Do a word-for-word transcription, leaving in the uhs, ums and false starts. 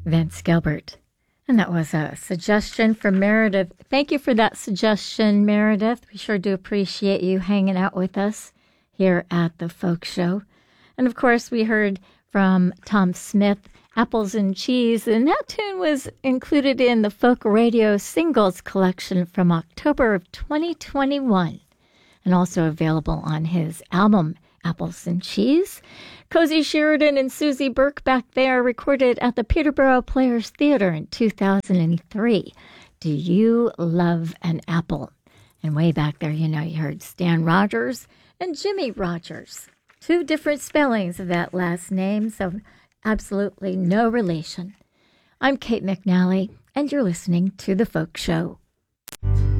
Vince Gilbert. And that was a suggestion from Meredith. Thank you for that suggestion, Meredith. We sure do appreciate you hanging out with us here at the Folk Show. And of course, we heard from Tom Smith, Apples and Cheese, and that tune was included in the Folk Radio Singles collection from October of twenty twenty-one, and also available on his album, Apples and Cheese. Cozy Sheridan and Susie Burke back there recorded at the Peterborough Players Theater in two thousand three. Do You Love an Apple? And way back there, you know, you heard Stan Rogers and Jimmy Rogers. Two different spellings of that last name, so absolutely no relation. I'm Kate McNally, and you're listening to The Folk Show.